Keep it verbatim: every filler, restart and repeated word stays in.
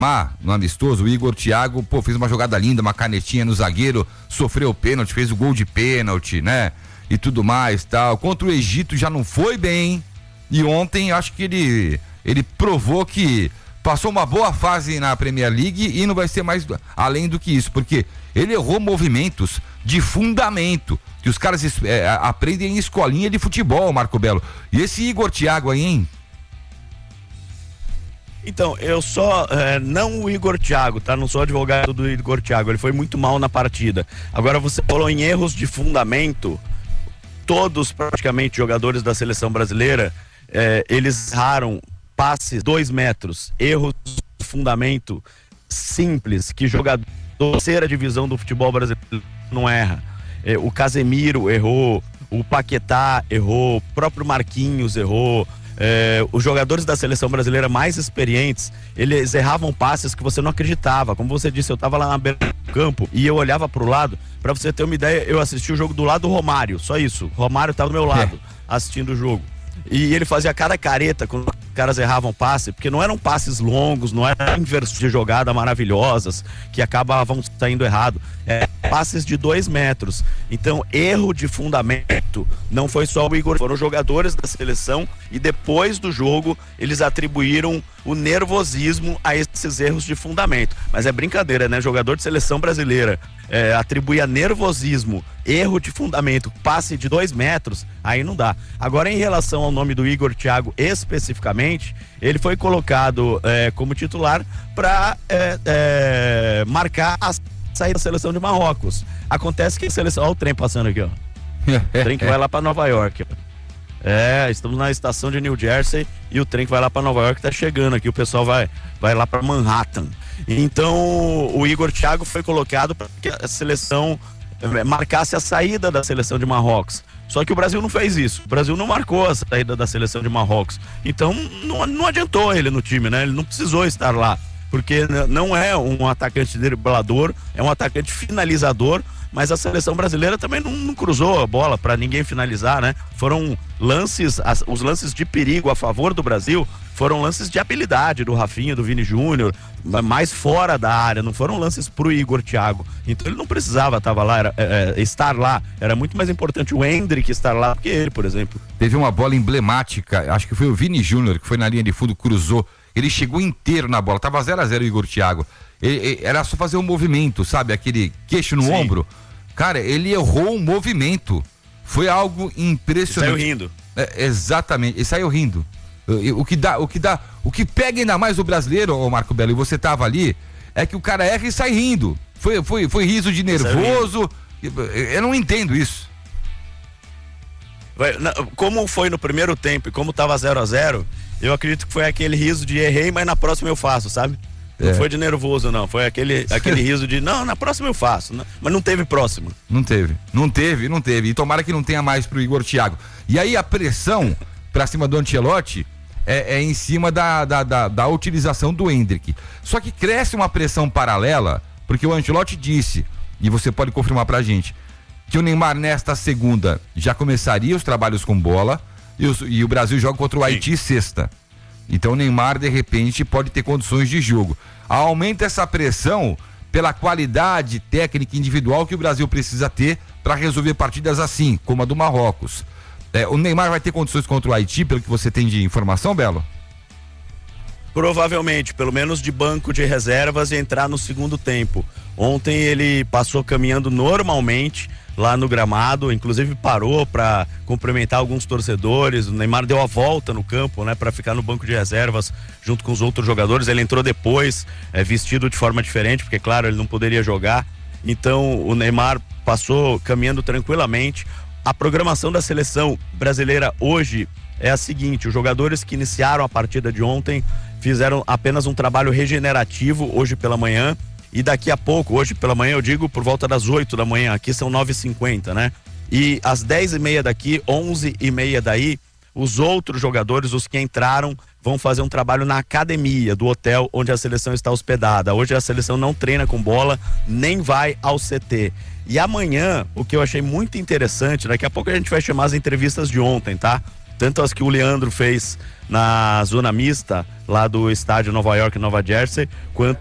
no amistoso, o Igor Thiago, pô, fez uma jogada linda, uma canetinha no zagueiro, sofreu o pênalti, fez o gol de pênalti, né? E tudo mais, tal. Contra o Egito já não foi bem. E ontem acho que ele ele provou que passou uma boa fase na Premier League e não vai ser mais além do que isso, porque ele errou movimentos de fundamento que os caras é, aprendem em escolinha de futebol, Marco Belo. E esse Igor Thiago aí, hein? Então, eu só, é, não o Igor Thiago, tá? Não sou advogado do Igor Thiago, ele foi muito mal na partida. Agora, você falou em erros de fundamento, todos praticamente jogadores da seleção brasileira, é, eles erraram passes dois metros, erros de fundamento simples, que jogador da terceira divisão do futebol brasileiro não erra. É, o Casemiro errou, o Paquetá errou, o próprio Marquinhos errou. É, os jogadores da seleção brasileira mais experientes, eles erravam passes que você não acreditava. Como você disse, eu tava lá na beira do campo e eu olhava pro lado, pra você ter uma ideia, eu assisti o jogo do lado do Romário, só isso. O Romário tava do meu lado, assistindo o jogo. E ele fazia cada careta quando os caras erravam passe, porque não eram passes longos, não eram inversões de jogada maravilhosas que acabavam saindo errado. É, passes de dois metros. Então, erro de fundamento não foi só o Igor, foram jogadores da seleção e depois do jogo eles atribuíram o nervosismo a esses erros de fundamento. Mas é brincadeira, né? Jogador de seleção brasileira é, atribuir a nervosismo, erro de fundamento, passe de dois metros, aí não dá. Agora, em relação ao nome do Igor Thiago especificamente, ele foi colocado é, como titular para é, é, marcar a saída da seleção de Marrocos. Acontece que a seleção... Olha o trem passando aqui, ó. O trem que vai lá para Nova York, ó. É, estamos na estação de New Jersey e o trem que vai lá para Nova York tá chegando aqui, o pessoal vai, vai lá para Manhattan. Então o Igor Thiago foi colocado para que a seleção marcasse a saída da seleção de Marrocos. Só que o Brasil não fez isso, o Brasil não marcou a saída da seleção de Marrocos. Então não, não adiantou ele no time, né? Ele não precisou estar lá, porque não é um atacante driblador, é um atacante finalizador. Mas a seleção brasileira também não, não cruzou a bola para ninguém finalizar, né? Foram lances, as, os lances de perigo a favor do Brasil foram lances de habilidade do Rafinha, do Vini Júnior, mais fora da área, não foram lances pro Igor Thiago. Então ele não precisava tava lá, era, é, estar lá, era muito mais importante o Endrick estar lá do que ele, por exemplo. Teve uma bola emblemática, acho que foi o Vini Júnior que foi na linha de fundo, cruzou, ele chegou inteiro na bola, tava zero a zero o Igor Thiago. Ele, ele, era só fazer um movimento, sabe? Aquele queixo no Sim. ombro. Cara, ele errou um movimento. Foi algo impressionante. Ele saiu rindo. É, exatamente, ele saiu rindo. O, o que dá, o que dá, o que pega ainda mais o brasileiro, ô Marco Belo, e você tava ali, é que o cara erra e sai rindo. Foi, foi, foi riso de nervoso. Eu não entendo isso. Como foi no primeiro tempo e como tava zero a zero, eu acredito que foi aquele riso de errei, mas na próxima eu faço, sabe? Não é. Foi de nervoso, não. Foi aquele, aquele riso de, não, na próxima eu faço. Não, mas não teve próxima. Não teve. Não teve, não teve. E tomara que não tenha mais pro Igor Thiago. E aí a pressão pra cima do Ancelotti é, é em cima da, da, da, da utilização do Endrick. Só que cresce uma pressão paralela, porque o Ancelotti disse, e você pode confirmar pra gente, que o Neymar nesta segunda já começaria os trabalhos com bola e, os, e o Brasil joga contra o Haiti sexta. Então o Neymar, de repente, pode ter condições de jogo. Aumenta essa pressão pela qualidade técnica individual que o Brasil precisa ter para resolver partidas assim, como a do Marrocos. É, o Neymar vai ter condições contra o Haiti, pelo que você tem de informação, Belo? Provavelmente, pelo menos de banco de reservas e entrar no segundo tempo. Ontem ele passou caminhando normalmente lá no gramado, inclusive parou para cumprimentar alguns torcedores. O Neymar deu a volta no campo, né, para ficar no banco de reservas junto com os outros jogadores. Ele entrou depois, é, vestido de forma diferente, porque claro, ele não poderia jogar. Então o Neymar passou caminhando tranquilamente. A programação da seleção brasileira hoje é a seguinte: os jogadores que iniciaram a partida de ontem fizeram apenas um trabalho regenerativo hoje pela manhã. E daqui a pouco, hoje pela manhã, eu digo por volta das oito da manhã, aqui são nove e cinquenta, né? E às dez e meia daqui, onze e meia daí, os outros jogadores, os que entraram, vão fazer um trabalho na academia do hotel onde a seleção está hospedada. Hoje a seleção não treina com bola, nem vai ao C T. E amanhã, o que eu achei muito interessante, daqui a pouco a gente vai chamar as entrevistas de ontem, tá? tanto as que o Leandro fez na zona mista, lá do estádio Nova York e Nova Jersey, quanto